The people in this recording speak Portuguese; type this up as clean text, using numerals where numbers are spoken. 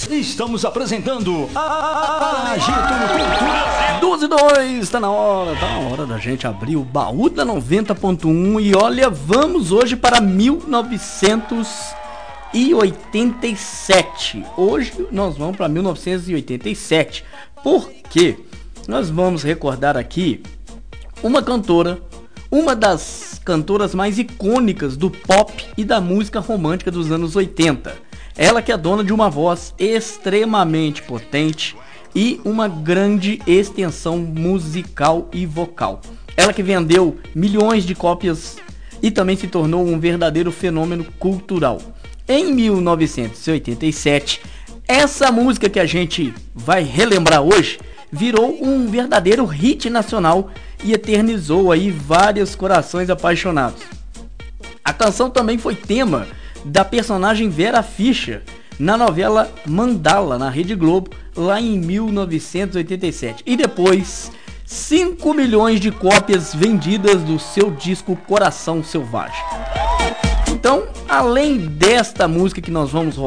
Estamos apresentando Agito Cultura. 12 e 2, tá na hora da gente abrir o baú da 90.1 e olha, vamos hoje para 1987. Hoje nós vamos para 1987, porque nós vamos recordar aqui uma cantora, uma das cantoras mais icônicas do pop e da música romântica dos anos 80. Ela que é dona de uma voz extremamente potente e uma grande extensão musical e vocal. Ela que vendeu milhões de cópias e também se tornou um verdadeiro fenômeno cultural. Em 1987, essa música que a gente vai relembrar hoje virou um verdadeiro hit nacional e eternizou aí vários corações apaixonados. A canção também foi tema da personagem Vera Fischer na novela Mandala, na Rede Globo, lá em 1987. E depois, 5 milhões de cópias vendidas do seu disco Coração Selvagem. Então, além desta música que nós vamos